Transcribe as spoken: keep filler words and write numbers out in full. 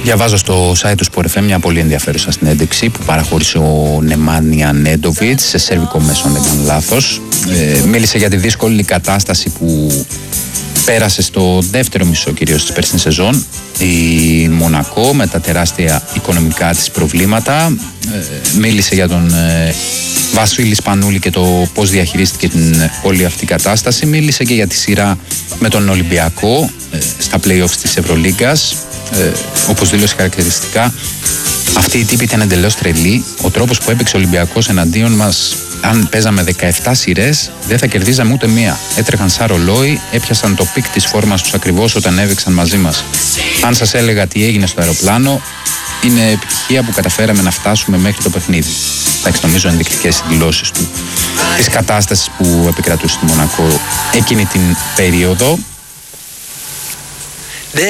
Διαβάζω στο site του Sport εφ εμ μια πολύ ενδιαφέρουσα συνέντευξη που παραχώρησε ο Νεμάνια Νέντοβιτς σε σέρβικο μέσο, αν δεν κάνω λάθος. Ε, μίλησε για τη δύσκολη κατάσταση που πέρασε στο δεύτερο μισό κυρίως της περσινής σεζόν η Μονακό με τα τεράστια οικονομικά της προβλήματα. Ε, μίλησε για τον ε, Βασίλη Σπανούλη και το πώς διαχειρίστηκε την όλη αυτή κατάσταση. Μίλησε και για τη σειρά με τον Ολυμπιακό ε, στα play-offs της Ευρωλίγκας. Ε, όπως δήλωσε χαρακτηριστικά, αυτή η τύπη ήταν εντελώς τρελή. Ο τρόπος που έπαιξε ο Ολυμπιακός εναντίον μας, αν παίζαμε δεκαεπτά σειρές, δεν θα κερδίζαμε ούτε μία. Έτρεχαν σαν ρολόι, έπιασαν το πικ της φόρμας τους ακριβώς όταν έβηξαν μαζί μας. Αν σας έλεγα τι έγινε στο αεροπλάνο, είναι επιτυχία που καταφέραμε να φτάσουμε μέχρι το παιχνίδι. Εντάξει, νομίζω ενδεικτικές δηλώσεις του της κατάστασης που επικρατούσε στη Μονακό εκείνη την περίοδο.